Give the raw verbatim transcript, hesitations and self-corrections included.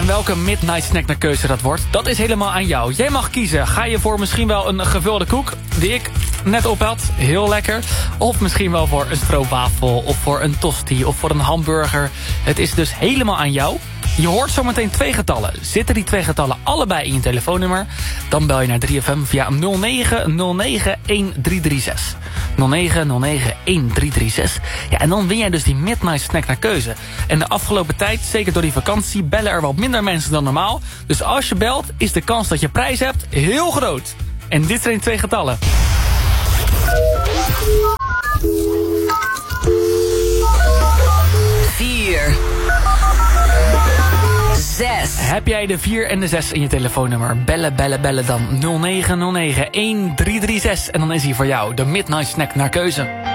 en welke midnight snack naar keuze dat wordt, dat is helemaal aan jou. Jij mag kiezen. Ga je voor misschien wel een gevulde koek, die ik net op had, heel lekker. Of misschien wel voor een stroopwafel, of voor een tosti, of voor een hamburger. Het is dus helemaal aan jou. Je hoort zometeen twee getallen. Zitten die twee getallen allebei in je telefoonnummer? Dan bel je naar drie F M via nul negen nul negen een drie drie zes. nul negen nul negen een drie drie zes. Ja, en dan win jij dus die midnight snack naar keuze. En de afgelopen tijd, zeker door die vakantie, bellen er wat minder mensen dan normaal. Dus als je belt, is de kans dat je prijs hebt heel groot. En dit zijn twee getallen. vier. zes. Heb jij de vier en de zes in je telefoonnummer? Bellen, bellen, bellen dan nul negen nul negen een drie drie zes. En dan is hij voor jou de midnight snack naar keuze.